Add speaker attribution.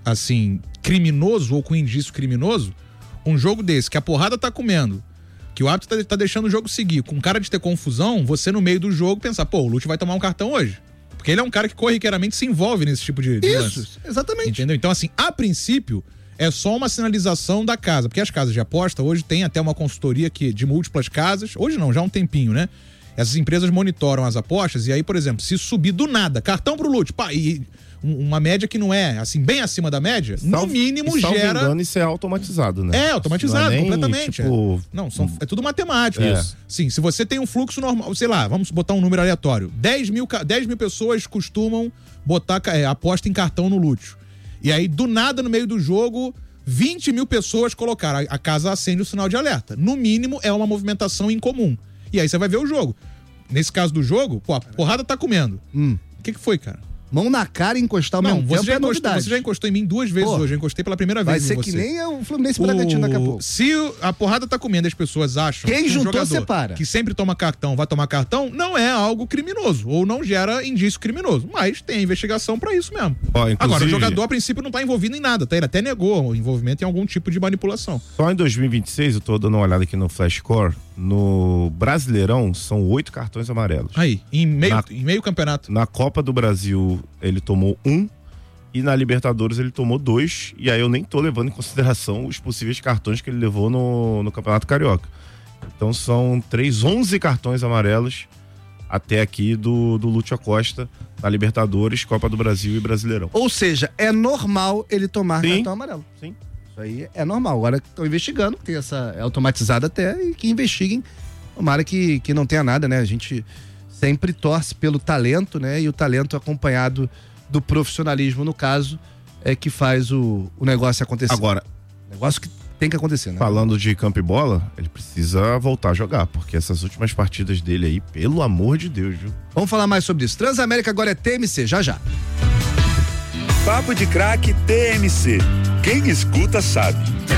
Speaker 1: assim, criminoso ou com indício criminoso, um jogo desse, que a porrada tá comendo, que o árbitro tá deixando o jogo seguir, com cara de ter confusão, você no meio do jogo pensar, pô, o Lute vai tomar um cartão hoje. Porque ele é um cara que corriqueiramente se envolve nesse tipo de lance.
Speaker 2: Isso, exatamente.
Speaker 1: Entendeu? Então, assim, a princípio, é só uma sinalização da casa. Porque as casas de aposta, hoje tem até uma consultoria de múltiplas casas. Hoje não, já há um tempinho, né? Essas empresas monitoram as apostas e aí, por exemplo, se subir do nada, cartão pro Lute, pá, e uma média que não é, assim, bem acima da média, no mínimo
Speaker 3: salvo
Speaker 1: gera...
Speaker 3: engano, isso é automatizado, né?
Speaker 1: É, automatizado,
Speaker 3: não é nem,
Speaker 1: completamente.
Speaker 3: Tipo...
Speaker 1: Não, é tudo matemático.
Speaker 3: É.
Speaker 1: Sim, se você tem um fluxo normal, sei lá, vamos botar um número aleatório, 10 mil pessoas costumam botar aposta em cartão no Lúcio. E aí, do nada, no meio do jogo, 20 mil pessoas colocaram. A casa acende o sinal de alerta. No mínimo, é uma movimentação incomum. E aí você vai ver o jogo. Nesse caso do jogo, pô, a porrada tá comendo. O que foi, cara?
Speaker 2: Mão na cara e encostar ao mesmo tempo é novidade.
Speaker 1: Você já encostou em mim 2 vezes hoje. Eu encostei pela primeira vez.
Speaker 2: Vai ser que nem o Fluminense Bragantino daqui a pouco.
Speaker 1: Se a porrada tá comendo, as pessoas acham
Speaker 2: quem
Speaker 1: que
Speaker 2: juntou,
Speaker 1: jogador
Speaker 2: separa.
Speaker 1: Que sempre toma cartão, vai tomar cartão, não é algo criminoso. Ou não gera indício criminoso. Mas tem investigação pra isso mesmo. Agora, o jogador, a princípio, não tá envolvido em nada, tá? Ele até negou o envolvimento em algum tipo de manipulação.
Speaker 3: Só em 2026, eu tô dando uma olhada aqui no Flashcore, no Brasileirão, são 8 cartões amarelos.
Speaker 1: Aí, em meio campeonato.
Speaker 3: Na Copa do Brasil, ele tomou 1 e na Libertadores ele tomou 2, e aí eu nem tô levando em consideração os possíveis cartões que ele levou no Campeonato Carioca. Então são 11 cartões amarelos até aqui do Lúcio Acosta na Libertadores, Copa do Brasil e Brasileirão.
Speaker 2: Ou seja, é normal ele tomar cartão amarelo.
Speaker 3: Sim.
Speaker 2: Isso aí é normal. Agora estão investigando, tem essa automatizada até, e que investiguem. Tomara que não tenha nada, né? A gente sempre torce pelo talento, né? E o talento acompanhado do profissionalismo, no caso, é que faz o negócio acontecer.
Speaker 3: Agora,
Speaker 2: negócio que tem que acontecer, né?
Speaker 3: Falando de campo e bola, ele precisa voltar a jogar, porque essas últimas partidas dele aí, pelo amor de Deus, viu?
Speaker 2: Vamos falar mais sobre isso. Transamérica agora é TMC, já.
Speaker 4: Papo de Craque TMC. Quem escuta sabe.